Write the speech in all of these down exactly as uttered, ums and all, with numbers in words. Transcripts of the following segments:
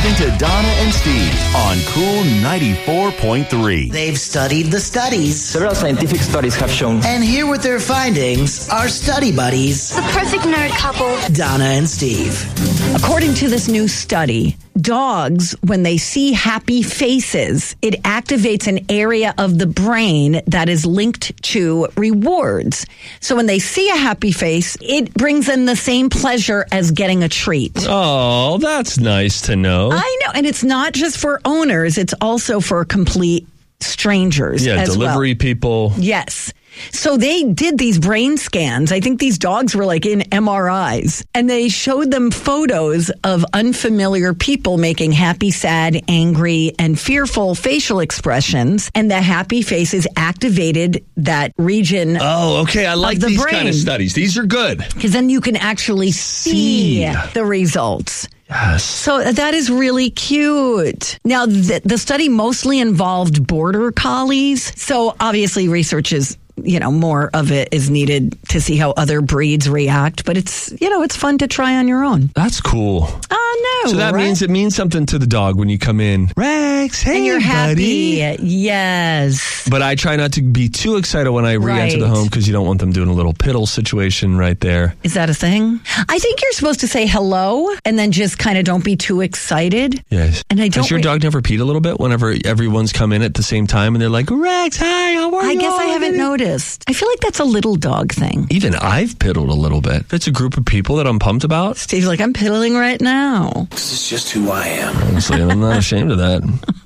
listening to Donna and Steve on Cool ninety-four point three. They've studied the studies. Several scientific studies have shown. And here with their findings are study buddies, The perfect nerd couple. Donna and Steve. According to this new study, dogs, when they see happy faces, it activates an area of the brain that is linked to rewards. So when they see a happy face, it brings in the same pleasure as getting a treat. Oh, that's nice to know. I know. And it's not just for owners, it's also for complete strangers. Yeah, as delivery well. people. Yes. So they did these brain scans. I think these dogs were like in M R Is, and they showed them photos of unfamiliar people making happy, sad, angry, and fearful facial expressions. And the happy faces activated that region. Oh, okay. I like the these brain. kind of studies. These are good. Because then you can actually see, See. the results. Yes. So that is really cute. Now, the, the study mostly involved border collies. So obviously research is, you know, more of it is needed to see how other breeds react. But it's, you know, it's fun to try on your own. That's cool. Oh, no. So that right? means it means something to the dog when you come in. Rex, hey, And you're buddy. happy. Yes. But I try not to be too excited when I re-enter the Right. home because you don't want them doing a little piddle situation right there. Is that a thing? I think you're supposed to say hello and then just kind of don't be too excited. Yes. And I don't Has your re- dog never peed a little bit whenever everyone's come in at the same time and they're like, Rex, hi, how are I you? guess I haven't noticed. I feel like that's a little dog thing. Even I've piddled a little bit. If it's a group of people that I'm pumped about, Steve's like, I'm piddling right now. This is just who I am. honestly, I'm not ashamed of that.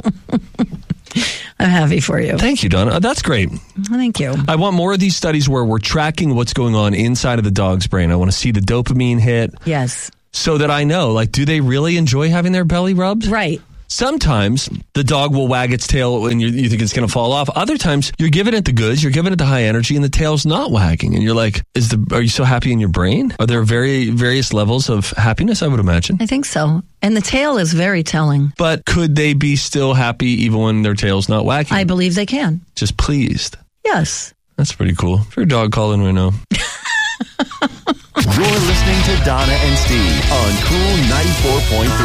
I'm happy for you. Thank you, Donna. That's great. Thank you. I want more of these studies where we're tracking what's going on inside of the dog's brain. I want to see the dopamine hit Yes. so that I know, like, do they really enjoy having their belly rubbed? Right. Sometimes the dog will wag its tail when you, you think it's going to fall off. Other times you're giving it the goods, you're giving it the high energy, and the tail's not wagging. And you're like, "Is the are you so happy in your brain? Are there very various levels of happiness? I would imagine. I think so. And the tail is very telling. But could they be still happy even when their tail's not wagging? I believe they can. Just pleased. Yes. That's pretty cool. If your dog calling right now. You're listening to Donna and Steve on Cool ninety-four point three.